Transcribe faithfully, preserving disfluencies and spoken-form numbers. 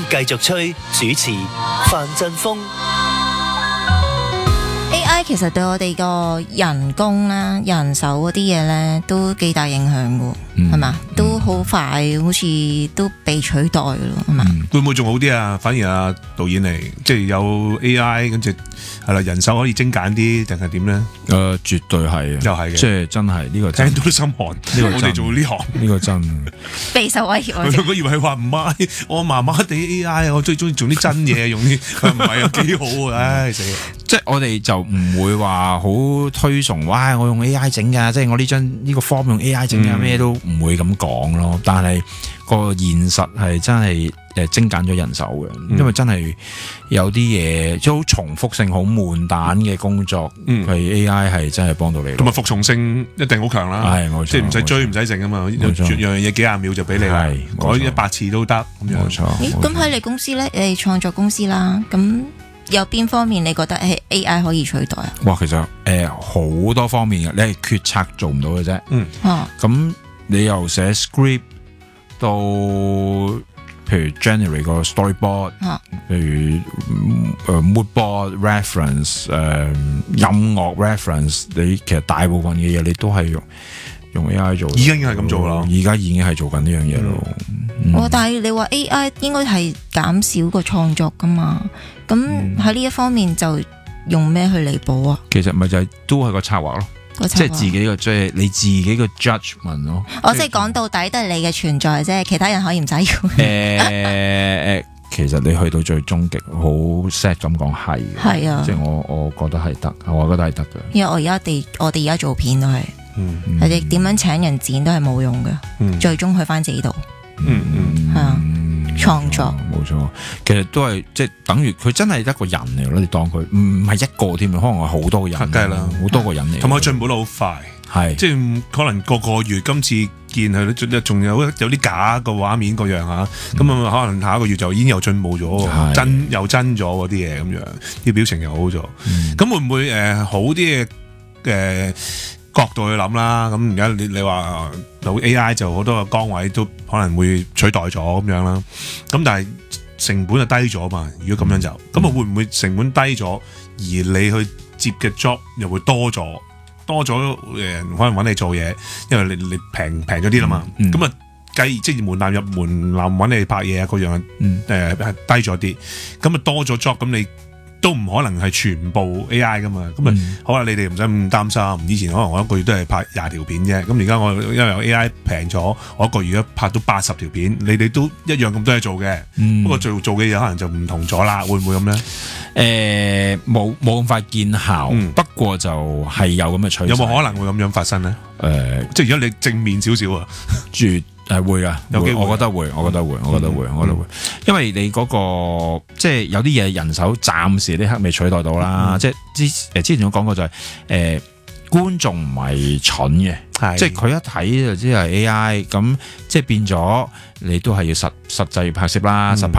繼續吹，主持范振鋒。 A I 其實對我哋個人工啦、人手嗰啲嘢咧，都幾大影響嘅，係嘛、嗯？都好快，好似都被取代咯，係嘛、嗯？ 會唔會仲好啲啊？反而啊，導演嚟，即係有 A I，跟住係啦，人手可以精簡啲，定係點咧？ 誒、呃，絕對係， 又係嘅， 即係真係呢、呢個聽到都心寒。呢個我哋做呢行， 呢個真備受威脅。 我以為佢話唔係，我麻麻地 A I，我最中意做啲真嘢，用啲唔係啊，幾好啊！唉死！ 即係我哋就唔會話好推崇，哇！我用 A I 整㗎，即係我呢張呢個 form 用 A I 整㗎，咩、嗯、都唔會咁講咯。但係個現實係真係誒精簡咗人手嘅，嗯、因為真係有啲嘢即係好重複性、好悶蛋嘅工作，係、嗯、A I 係真係幫到你。同埋服從性一定好強啦，係冇錯，即係唔使追唔使整啊嘛，樣樣嘢幾廿秒就俾你啦，改一百次都得咁樣。冇錯。 咁喺你公司咧，你創作公司啦，咁。有邊方面你覺得係 A I 可以取代啊？ 哇，其實誒好、呃、多方面嘅，你係決策做唔到嘅啫。嗯，咁、啊、你由寫 script 到譬如 generate 個 storyboard，、啊、譬如誒、呃、mood board reference，誒、呃、音樂 reference，你其實大部分嘅嘢你都係用用 A I 做。 而家已經係咁做啦， 而家已經係做緊呢樣嘢咯。 嗯嗯、哦，但係你話 A I 應該係減少個創作噶嘛？咁喺呢一方面就用咩去彌補啊？ 其實咪就係、是、都係個策劃咯，即係自己個即係你自己個 judgment 咯。 我即係講到底都係你嘅存在啫，其他人可以唔使要。誒誒，其實你去到最終極，好 sad 咁講係，係啊，即係我我覺得係得，我覺得係得嘅。因為我而家哋我哋而家做片都係，佢哋點樣請人剪都係冇用嘅，嗯、最終去翻自己度。嗯嗯，係啊。創作冇錯，其實都係即係等於佢真係一個人嚟咯，你當佢唔唔係一個添，可能係好多個人，梗係啦，好多個人嚟， 同埋進步得好快，係即係可能個個月今次見佢仲有有啲假個畫面個樣吓，咁啊、嗯、可能下一個月就已經又進步咗，是真又真咗嗰啲嘢咁樣，啲表情又好咗，咁、嗯、會唔會誒、呃、好啲嘅誒？角度去諗啦，咁而家你你話有 A I 就好多個崗位都可能會取代咗咁樣啦，咁但係成本就低咗嘛。如果咁樣就，咁啊、嗯、會唔會成本低咗，而你去接嘅 job 又會多咗，多咗誒可能揾你做嘢，因為你你平平咗啲啦嘛，咁啊計即係門檻入門檻揾你拍嘢啊嗰樣誒係、嗯呃、低咗啲，咁啊多咗 job 咁你。都唔可能係全部 A I 噶嘛，咁啊、嗯、好啦，你哋唔使咁擔心。以前可能我一個月都係拍廿條片啫，咁而家我因為有 A I 平咗，我一個月拍到八十條片，你哋都一樣咁多嘢做嘅，嗯、不過做做嘅嘢可能就唔同咗啦，會唔會咁咧？誒、 呃，冇冇咁快見效，嗯、不過就係有咁嘅趨勢。有冇可能會咁樣發生咧？誒、呃，即係如果你正面少少啊，絕係會噶，有機會，我覺得會，我覺得會，我覺得會，我覺得會，因為你嗰個即係有啲嘢人手暫時呢刻未取代到啦，即係之誒之前我講過就係誒觀眾唔係蠢嘅，即係佢一睇就知係 A I，咁即係變咗你都係要實實際拍攝啦，實拍